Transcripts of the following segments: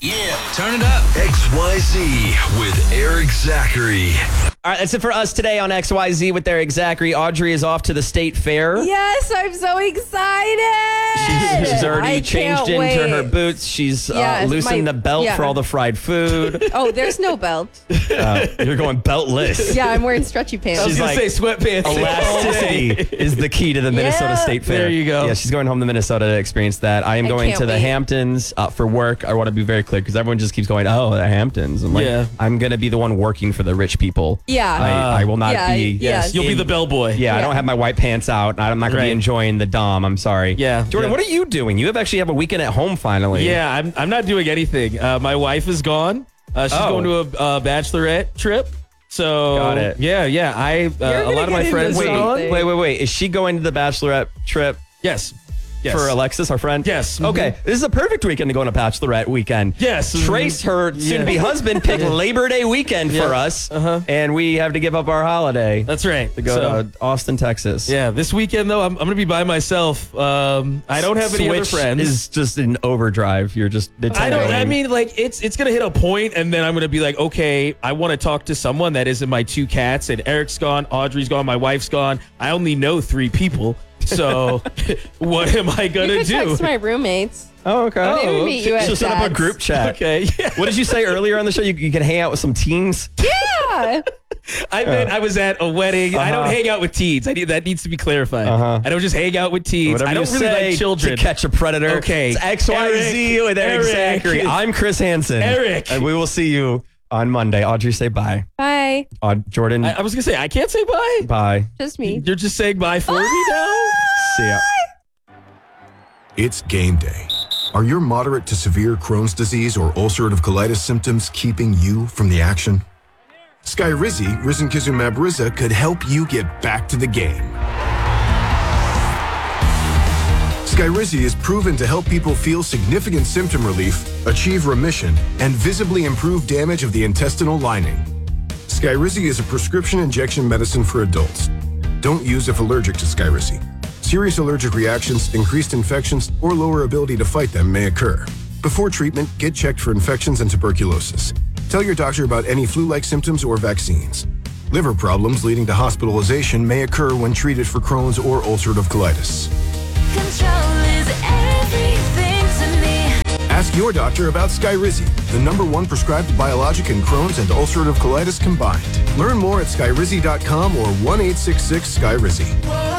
Yeah, turn it up. XYZ with Eric Zachary. All right, that's it for us today on XYZ with Eric Zachary. Audrey is off to the state fair. Yes, I'm so excited. She's already I changed can't into wait. her boots. She's Yes, loosened the belt for all the fried food. Oh, there's no belt. You're going beltless. Yeah, I'm wearing stretchy pants. She's like, sweatpants. elasticity is the key to the Minnesota State Fair. There you go. Yeah, she's going home to Minnesota to experience that. I am going can't to the wait. Hamptons for work. I want to be very clear because everyone just keeps going, oh, the Hamptons. I'm like, Yeah. I'm going to be the one working for the rich people. Yeah. I will not Yeah, be. yes. You'll be the bellboy. Yeah, I don't have my white pants out. I'm not going to Right. be enjoying the Dom. I'm sorry. Yeah. Jordan, Yeah. what are you doing? You actually have a weekend at home finally. Yeah, I'm not doing anything. My wife is gone. She's going to a bachelorette trip. So Got it. Yeah. A gonna lot of my get friends into are gone. something. Wait. Is she going to the bachelorette trip Yes. for Alexis, our friend? Yes. Mhm. Okay. This is a perfect weekend to go on a bachelorette weekend. Yes. Trace, her soon-to-be husband, picked Labor Day weekend for us, and we have to give up our holiday That's right. to go to Austin, Texas. Yeah, this weekend though, I'm going to be by myself. I don't have any other Switch friends. is just in overdrive. You're just. It's I don't. I annoying. mean, like it's going to hit a point, and then I'm going to be like, okay, I want to talk to someone that isn't my two cats. And Eric's gone, Audrey's gone, my wife's gone. I only know 3 people. So what am I going You to could do? text my roommates. Oh, okay. Maybe meet you at She'll set up a Dad's. group chat. Okay. Yeah. What did you say earlier on the show? You can hang out with some teens. Yeah. I meant I was at a wedding. I don't hang out with teens. That needs to be clarified. I don't just hang out with teens. Whatever I don't you really say like children. to catch a predator. Okay. It's XYZ with Eric Zachary. I'm Chris Hansen. Eric. And we will see you on Monday. Audrey, say bye. Bye. Jordan, I was going to say, I can't say bye. bye. Just me. You're just saying bye for me now? See ya. It's game day. Are your moderate to severe Crohn's disease or ulcerative colitis symptoms keeping you from the action? Skyrizi, risankizumab Riza, could help you get back to the game. Skyrizi is proven to help people feel significant symptom relief, achieve remission, and visibly improve damage of the intestinal lining. Skyrizi is a prescription injection medicine for adults. Don't use if allergic to Skyrizi. Serious allergic reactions, increased infections, or lower ability to fight them may occur. Before treatment, get checked for infections and tuberculosis. Tell your doctor about any flu-like symptoms or vaccines. Liver problems leading to hospitalization may occur when treated for Crohn's or ulcerative colitis. Control is everything to me. Ask your doctor about Skyrizi, the #1 prescribed biologic in Crohn's and ulcerative colitis combined. Learn more at skyrizi.com or 1-866-SKYRIZI.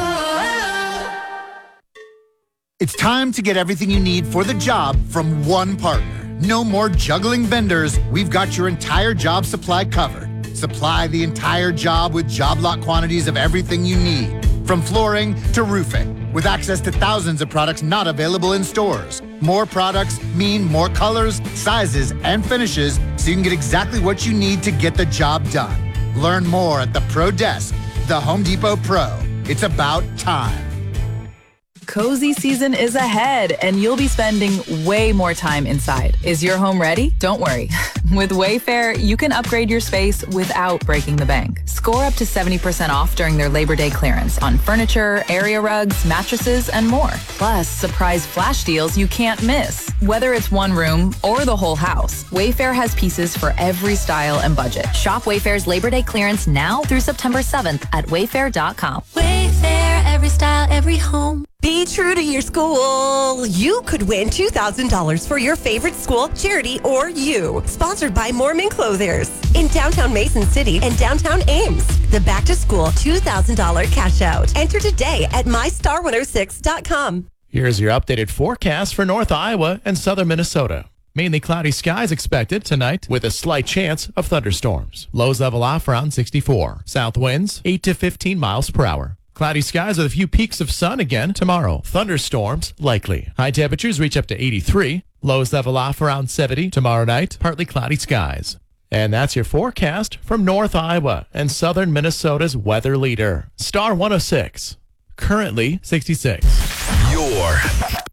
It's time to get everything you need for the job from one partner. No more juggling vendors. We've got your entire job supply covered. Supply the entire job with job lot quantities of everything you need, from flooring to roofing, with access to thousands of products not available in stores. More products mean more colors, sizes, and finishes, so you can get exactly what you need to get the job done. Learn more at the Pro Desk, the Home Depot Pro. It's about time. Cozy season is ahead, and you'll be spending way more time inside. Is your home ready? Don't worry. With Wayfair, you can upgrade your space without breaking the bank. Score up to 70% off during their Labor Day clearance on furniture, area rugs, mattresses, and more. Plus, surprise flash deals you can't miss. Whether it's one room or the whole house, Wayfair has pieces for every style and budget. Shop Wayfair's Labor Day clearance now through September 7th at wayfair.com. Wayfair, every style, every home. Be true to your school. You could win $2,000 for your favorite school, charity, or you. Sponsored by Mormon Clothers in downtown Mason City and downtown Ames. The Back to School $2,000 cash out. Enter today at mystar106.com. Here's your updated forecast for North Iowa and southern Minnesota. Mainly cloudy skies expected tonight with a slight chance of thunderstorms. Lows level off around 64. South winds 8 to 15 miles per hour. Cloudy skies with a few peaks of sun again tomorrow. Thunderstorms likely. High temperatures reach up to 83. Lows level off around 70 tomorrow night. Partly cloudy skies. And that's your forecast from North Iowa and southern Minnesota's weather leader. Star 106. Currently 66. Your